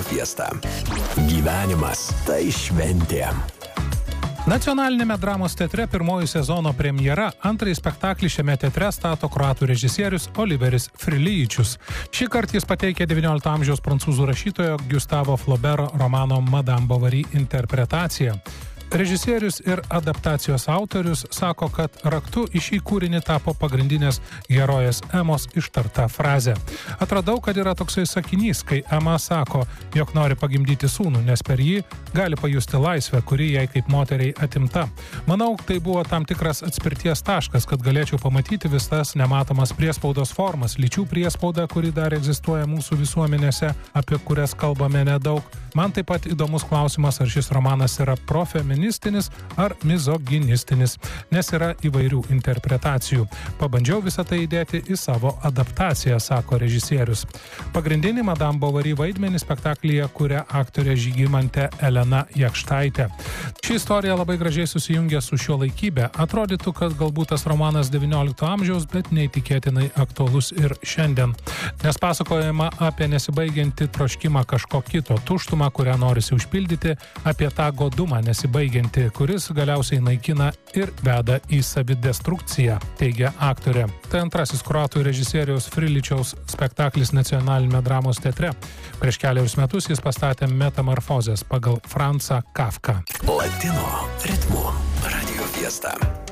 Fiesta. Gyvenimas tai šventė. Nacionalinėme dramos teatre pirmoji sezono premjera. Antrąjį spektaklį šiame teatre stato kroatų režisierius Oliveris Frilijičius. Šį kartą jis pateikė XIX amžiaus prancūzų rašytojo Gustavo Flaubero romano Madame Bovary interpretaciją. Režisierius ir adaptacijos autorius sako, kad raktu į šį kūrinį tapo pagrindinės herojės Emos ištarta frazė. Atradau, kad yra toksai sakinys, kai Ema sako, jog nori pagimdyti sūnų, nes per jį gali pajusti laisvę, kuri jai kaip moteriai atimta. Manau, tai buvo tam tikras atspirties taškas, kad galėčiau pamatyti visas nematomas priespaudos formas, lyčių priespaudą, kuri dar egzistuoja mūsų visuomenėse, apie kurias kalbame nedaug. Man taip pat įdomus klausimas, ar šis romanas yra profeministinis ar mizoginistinis, nes yra įvairių interpretacijų. Pabandžiau visą tai įdėti į savo adaptaciją, sako režisierius. Pagrindinį Madame Bovary vaidmenį spektaklyje kuria aktorė Žygimantė Elena Jakštaitė. Ši istorija labai gražiai susijungia su šiuolaikybė. Atrodytų, kad galbūt tas romanas XIX amžiaus, bet neįtikėtinai aktualus ir šiandien. Nes pasakojama apie nesibaigiantį troškimą kažko kito, tuštumą, kurią norisi užpildyti, apie tą godumą nesibaigiantį, kuris galiausiai naikina ir veda į savidestrukciją, teigia aktorė. Tai antrasis kroatų režisieriaus Friličiaus spektaklis Nacionalinėme dramos teatre. Prieš keliarius metus jis pastatė Metamorfozės pagal Franzą Kafką. Latino ritmu Radio Fiesta.